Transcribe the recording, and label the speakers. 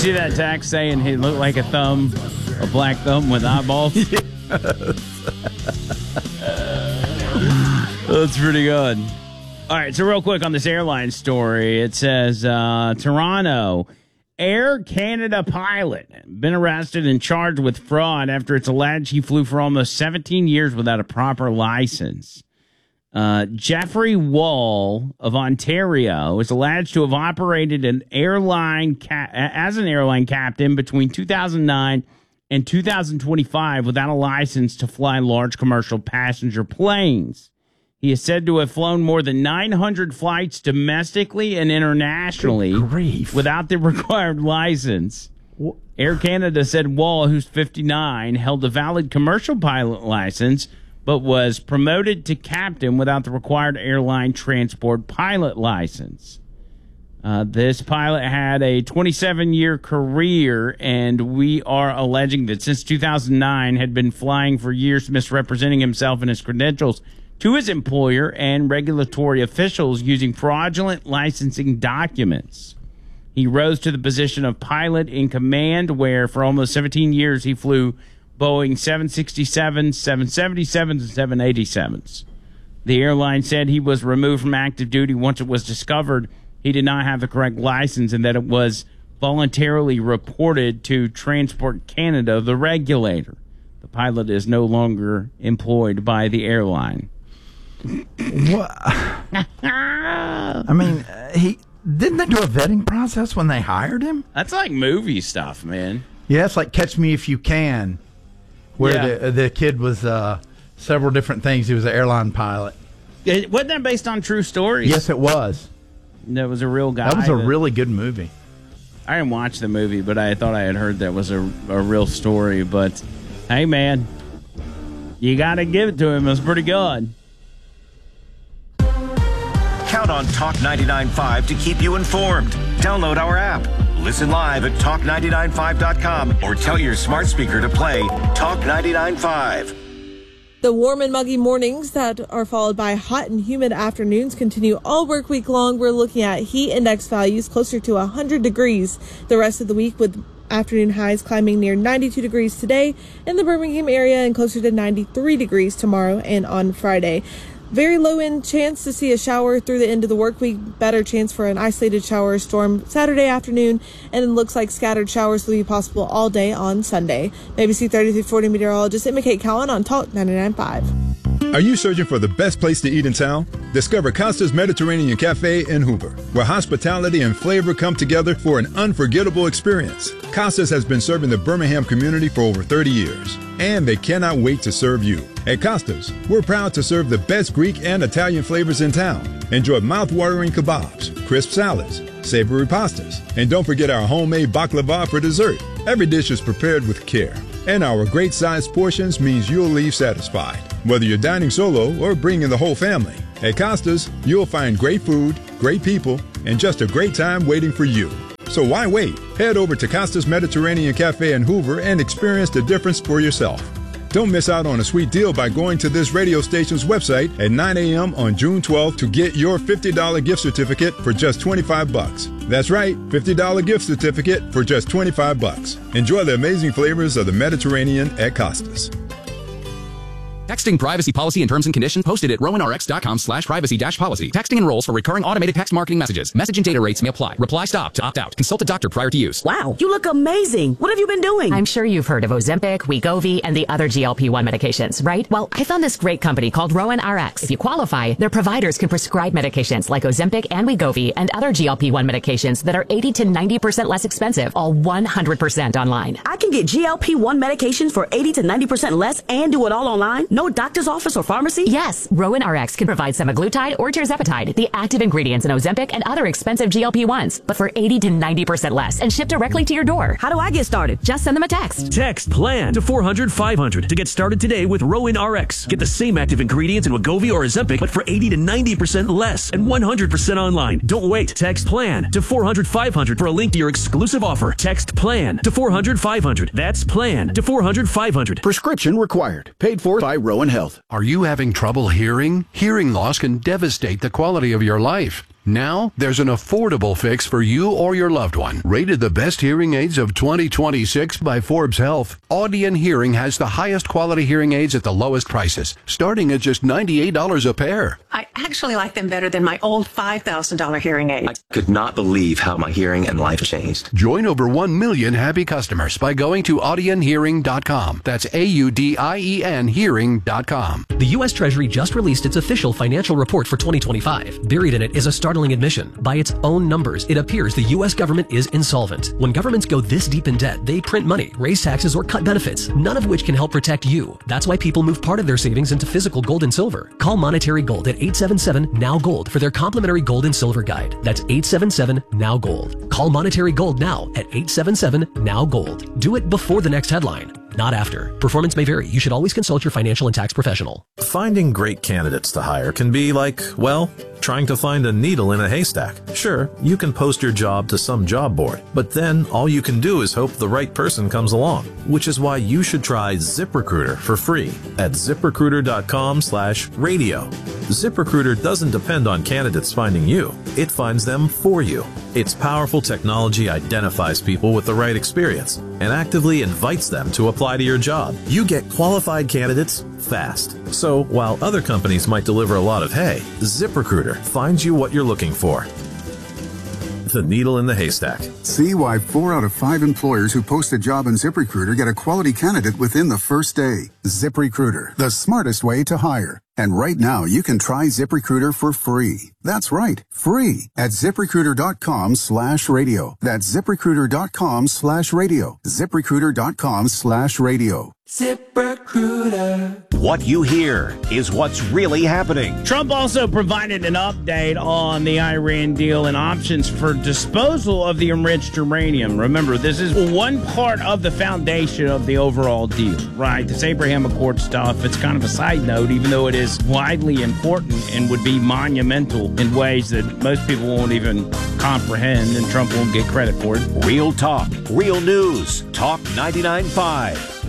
Speaker 1: see that text saying he looked like a thumb, a black thumb with eyeballs? Yes. That's pretty good. All right, so real quick on this airline story, it says Toronto Air Canada pilot been arrested and charged with fraud after it's alleged he flew for almost 17 years without a proper license. Jeffrey Wall of Ontario is alleged to have operated an airline as an airline captain between 2009 and 2025 without a license to fly large commercial passenger planes. He is said to have flown more than 900 flights domestically and internationally without the required license. Air Canada said Wall, who's 59, held a valid commercial pilot license, but was promoted to captain without the required airline transport pilot license. This pilot had a 27-year career, and we are alleging that since 2009 had been flying for years, misrepresenting himself and his credentials to his employer and regulatory officials using fraudulent licensing documents. He rose to the position of pilot in command, where for almost 17 years he flew Boeing 767s, 777s, and 787s. The airline said he was removed from active duty once it was discovered he did not have the correct license and that it was voluntarily reported to Transport Canada, the regulator. The pilot is no longer employed by the airline.
Speaker 2: What? I mean, didn't they do a vetting process when they hired him?
Speaker 1: That's like movie stuff, man.
Speaker 2: Yeah, it's like Catch Me If You Can, where the kid was several different things. He was an airline pilot.
Speaker 1: Wasn't that based on true stories?
Speaker 2: Yes, it was.
Speaker 1: That was a real guy.
Speaker 2: That was a really good movie.
Speaker 1: I didn't watch the movie, but I thought I had heard that was a real story. But, hey, man, you got to give it to him. It was pretty good.
Speaker 3: Count on Talk 99.5 to keep you informed. Download our app. Listen live at talk995.com or tell your smart speaker to play Talk 99.5.
Speaker 4: The warm and muggy mornings that are followed by hot and humid afternoons continue all work week long. We're looking at heat index values closer to 100 degrees the rest of the week, with afternoon highs climbing near 92 degrees today in the Birmingham area and closer to 93 degrees tomorrow and on Friday. Very low end chance to see a shower through the end of the work week. Better chance for an isolated shower or storm Saturday afternoon. And it looks like scattered showers will be possible all day on Sunday. ABC 3340 meteorologist Emma Kate Cowan on Talk 99.5.
Speaker 5: Are you searching for the best place to eat in town? Discover Costa's Mediterranean Cafe in Hoover, where hospitality and flavor come together for an unforgettable experience. Costa's has been serving the Birmingham community for over 30 years, and they cannot wait to serve you. At Costa's, we're proud to serve the best Greek and Italian flavors in town. Enjoy mouth-watering kebabs, crisp salads, savory pastas, and don't forget our homemade baklava for dessert. Every dish is prepared with care, and our great-sized portions means you'll leave satisfied, whether you're dining solo or bringing the whole family. At Costa's, you'll find great food, great people, and just a great time waiting for you. So why wait? Head over to Costa's Mediterranean Cafe in Hoover and experience the difference for yourself. Don't miss out on a sweet deal by going to this radio station's website at 9 a.m. on June 12th to get your $50 gift certificate for just $25. That's right, $50 gift certificate for just $25. Enjoy the amazing flavors of the Mediterranean at Costa's.
Speaker 6: Texting privacy policy and terms and conditions posted at rowanrx.com/privacy-policy. Texting enrolls for recurring automated text marketing messages. Message and data rates may apply. Reply stop to opt out. Consult a doctor prior to use.
Speaker 7: Wow, you look amazing. What have you been doing?
Speaker 8: I'm sure you've heard of Ozempic, Wegovy, and the other GLP-1 medications, right? Well, I found this great company called Rowan RX. If you qualify, their providers can prescribe medications like Ozempic and Wegovy and other GLP-1 medications that are 80 to 90% less expensive, all 100% online.
Speaker 7: I can get GLP-1 medications for 80 to 90% less and do it all online? No doctor's office or pharmacy?
Speaker 8: Yes, Rowan RX can provide semaglutide or tirzepatide, the active ingredients in Ozempic and other expensive GLP-1s, but for 80 to 90% less and shipped directly to your door.
Speaker 7: How do I get started?
Speaker 8: Just send them a text.
Speaker 9: Text PLAN to 400-500 to get started today with Rowan RX. Get the same active ingredients in Wegovy or Ozempic, but for 80 to 90% less and 100% online. Don't wait. Text PLAN to 400-500 for a link to your exclusive offer. Text PLAN to 400-500. That's PLAN to 400-500.
Speaker 10: Prescription required. Paid for by Rowan Health.
Speaker 11: Are you having trouble hearing? Hearing loss can devastate the quality of your life. Now, there's an affordable fix for you or your loved one. Rated the best hearing aids of 2026 by Forbes Health, Audion Hearing has the highest quality hearing aids at the lowest prices, starting at just $98 a pair.
Speaker 12: I actually like them better than my old $5,000 hearing aid.
Speaker 13: I could not believe how my hearing and life changed.
Speaker 11: Join over 1 million happy customers by going to audionhearing.com. That's AUDIEN hearing.com.
Speaker 14: The U.S. Treasury just released its official financial report for 2025. Buried in it is a startling admission. By its own numbers, it appears the U.S. government is insolvent. When governments go this deep in debt, they print money, raise taxes, or cut benefits, none of which can help protect you. That's why people move part of their savings into physical gold and silver. Call Monetary Gold at 877-NOW-GOLD for their complimentary gold and silver guide. That's 877-NOW-GOLD. Call Monetary Gold now at 877-NOW-GOLD. Do it before the next headline, not after. Performance may vary. You should always consult your financial and tax professional.
Speaker 15: Finding great candidates to hire can be like, well, trying to find a needle in a haystack. Sure, you can post your job to some job board, but then all you can do is hope the right person comes along, which is why you should try ZipRecruiter for free at ZipRecruiter.com/radio. ZipRecruiter doesn't depend on candidates finding you. It finds them for you. Its powerful technology identifies people with the right experience and actively invites them to apply to your job. You get qualified candidates fast. So while other companies might deliver a lot of hay, ZipRecruiter finds you what you're looking for. The needle in the haystack.
Speaker 16: See why 4 out of 5 employers who post a job in ZipRecruiter get a quality candidate within the first day. ZipRecruiter, the smartest way to hire. And right now, you can try ZipRecruiter for free. That's right, free at ZipRecruiter.com/radio. That's ZipRecruiter.com/radio. ZipRecruiter.com/radio.
Speaker 3: ZipRecruiter. What you hear is what's really happening.
Speaker 1: Trump also provided an update on the Iran deal and options for disposal of the enriched uranium. Remember, this is one part of the foundation of the overall deal, right? This Abraham Accord stuff, it's kind of a side note, even though it is widely important and would be monumental in ways that most people won't even comprehend, and Trump won't get credit for it.
Speaker 3: Real talk, real news. Talk 99.5.